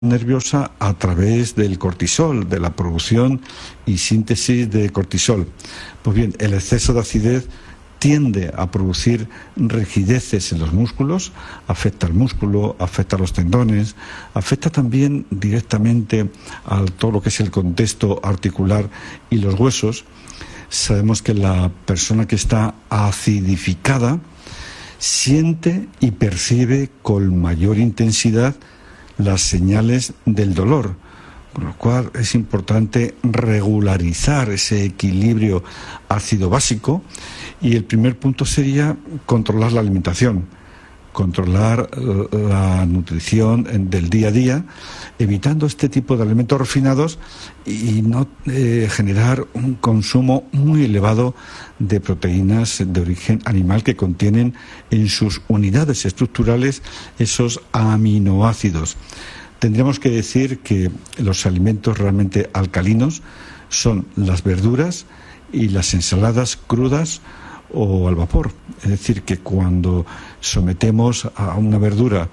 nerviosa a través del cortisol, de la producción y síntesis de cortisol. Pues bien, el exceso de acidez tiende a producir rigideces en los músculos, afecta al músculo, afecta a los tendones, afecta también directamente a todo lo que es el contexto articular y los huesos. Sabemos que la persona que está acidificada siente y percibe con mayor intensidad las señales del dolor, con lo cual es importante regularizar ese equilibrio ácido-básico, y el primer punto sería controlar la alimentación, controlar la nutrición del día a día, evitando este tipo de alimentos refinados y no generar un consumo muy elevado de proteínas de origen animal que contienen en sus unidades estructurales esos aminoácidos. Tendríamos que decir que los alimentos realmente alcalinos son las verduras y las ensaladas crudas o al vapor. Es decir, que cuando sometemos a una verdura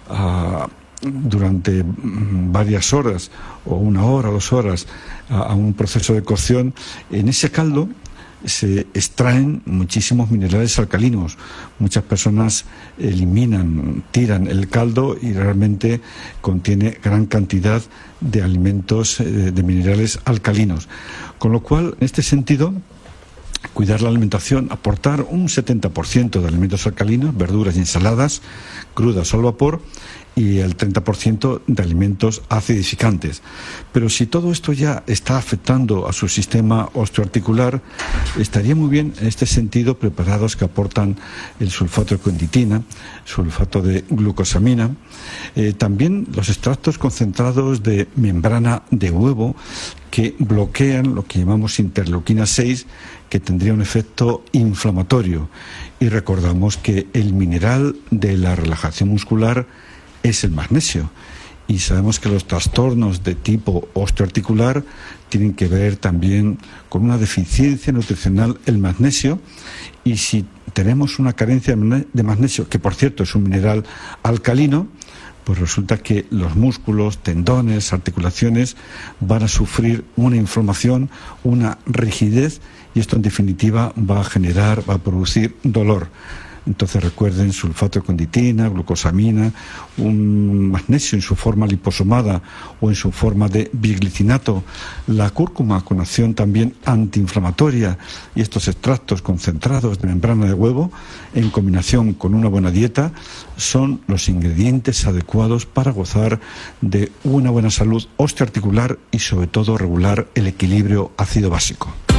durante varias horas, o 1 hora, 2 horas, a un proceso de cocción, en ese caldo se extraen muchísimos minerales alcalinos. Muchas personas eliminan, tiran el caldo y realmente contiene gran cantidad de alimentos, de minerales alcalinos. Con lo cual, en este sentido, cuidar la alimentación, aportar un 70% de alimentos alcalinos, verduras y ensaladas crudas o al vapor, y el 30% de alimentos acidificantes. Pero si todo esto ya está afectando a su sistema osteoarticular, estaría muy bien en este sentido preparados que aportan el sulfato de conditina, sulfato de glucosamina, también los extractos concentrados de membrana de huevo, que bloquean lo que llamamos interleuquina 6, que tendría un efecto inflamatorio. Y recordamos que el mineral de la relajación muscular es el magnesio, y sabemos que los trastornos de tipo osteoarticular tienen que ver también con una deficiencia nutricional el magnesio, y si tenemos una carencia de magnesio, que por cierto es un mineral alcalino, pues resulta que los músculos, tendones, articulaciones van a sufrir una inflamación, una rigidez, y esto en definitiva va a producir dolor. Entonces recuerden, sulfato de conditina, glucosamina, un magnesio en su forma liposomada o en su forma de biglicinato, la cúrcuma con acción también antiinflamatoria, y estos extractos concentrados de membrana de huevo en combinación con una buena dieta son los ingredientes adecuados para gozar de una buena salud osteoarticular y sobre todo regular el equilibrio ácido básico.